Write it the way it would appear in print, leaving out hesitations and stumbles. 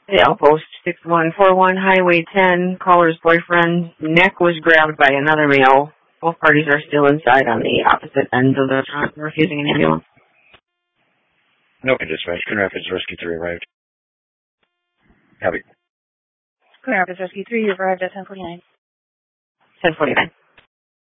The Outpost 6141, Highway 10, caller's boyfriend's neck was grabbed by another male. Both parties are still inside on the opposite ends of the truck, refusing an ambulance. Okay, dispatch. Coon Rapids Rescue 3 arrived. Copy. Coon Rapids Rescue 3, you arrived at 1049. 1049.